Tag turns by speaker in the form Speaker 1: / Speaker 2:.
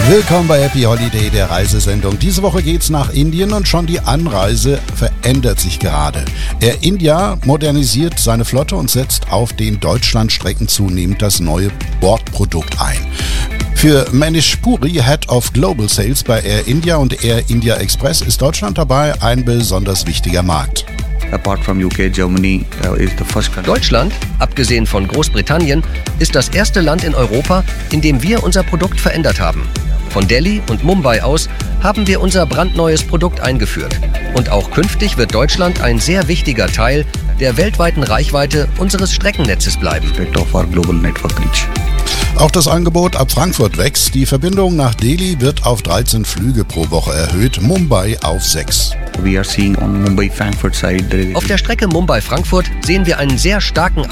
Speaker 1: Willkommen bei Happy Holiday, der Reisesendung. Diese Woche geht's nach Indien und schon die Anreise verändert sich gerade. Air India modernisiert seine Flotte und setzt auf den Deutschlandstrecken zunehmend das neue Bordprodukt ein. Für Manish Puri, Head of Global Sales bei Air India und Air India Express, ist Deutschland dabei ein besonders wichtiger Markt.
Speaker 2: Apart from UK, Germany is the first country.
Speaker 3: Deutschland, abgesehen von Großbritannien, ist das erste Land in Europa, in dem wir unser Produkt verändert haben. Von Delhi und Mumbai aus haben wir unser brandneues Produkt eingeführt. Und auch künftig wird Deutschland ein sehr wichtiger Teil der weltweiten Reichweite unseres Streckennetzes bleiben.
Speaker 2: Of our global network reach.
Speaker 1: Auch das Angebot ab Frankfurt wächst. Die Verbindung nach Delhi wird auf 13 Flüge pro Woche erhöht, Mumbai auf 6.
Speaker 2: We are seeing on Mumbai-Frankfurt side.
Speaker 3: Auf der Strecke Mumbai-Frankfurt sehen wir einen sehr starken